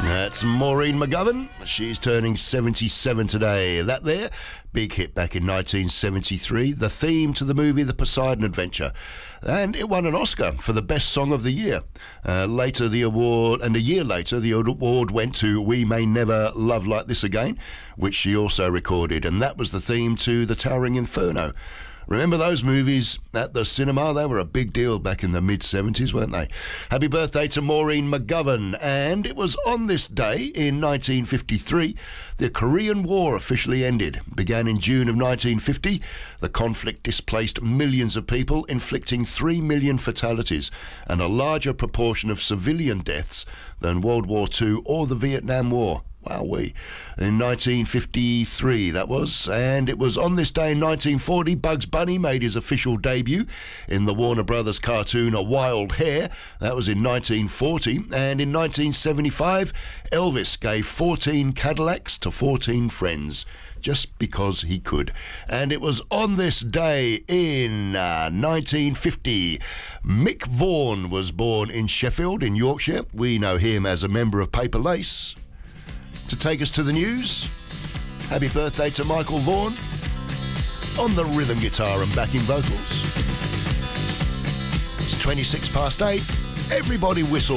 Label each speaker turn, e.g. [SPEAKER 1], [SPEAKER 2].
[SPEAKER 1] That's Maureen McGovern. She's turning 77 today. That there, big hit back in 1973, the theme to the movie The Poseidon Adventure. And it won an Oscar for the best song of the year. Later, the award, and a year later, the award went to We May Never Love Like This Again, which she also recorded. And that was the theme to The Towering Inferno. Remember those movies at the cinema? They were a big deal back in the mid-70s, weren't they? Happy birthday to Maureen McGovern. And it was on this day in 1953 the Korean War officially ended. Began in June of 1950. The conflict displaced millions of people, inflicting 3 million fatalities and a larger proportion of civilian deaths than World War II or the Vietnam War. Wowee. In 1953 that was, and it was on this day in 1940 Bugs Bunny made his official debut in the Warner Brothers cartoon A Wild Hare. That was in 1940, and in 1975 Elvis gave 14 Cadillacs to 14 friends, just because he could. And it was on this day in 1950 Mick Vaughan was born in Sheffield in Yorkshire. We know him as a member of Paper Lace. To take us to the news, happy birthday to Michael Vaughan on the rhythm guitar and backing vocals. It's 8:26. Everybody whistle.